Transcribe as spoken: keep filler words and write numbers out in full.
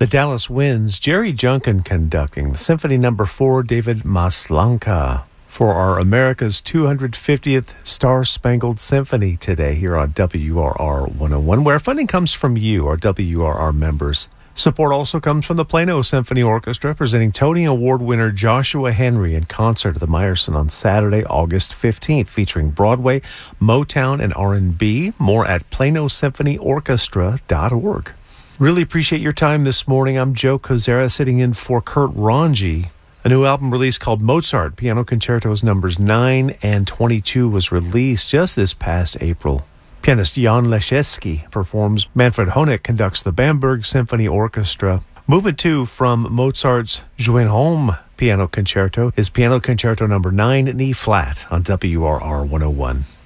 The Dallas Winds, Jerry Junkin conducting. The Symphony Number four, David Maslanka, for our America's two hundred fiftieth Star-Spangled Symphony today here on W R R one oh one, where funding comes from you, our W R R members. Support also comes from the Plano Symphony Orchestra, presenting Tony Award winner Joshua Henry in concert at the Meyerson on Saturday, August fifteenth, featuring Broadway, Motown, and R and B. More at plano symphony orchestra dot org. Really appreciate your time this morning. I'm Joe Kozera, sitting in for Kurt Ronji. A new album release called Mozart, Piano Concertos Numbers nine and twenty-two was released just this past April. Pianist Jan Leschewski performs. Manfred Honeck conducts the Bamberg Symphony Orchestra. Movement two from Mozart's Schönholm Piano Concerto is Piano Concerto Number nine in E-flat on W R R one oh one.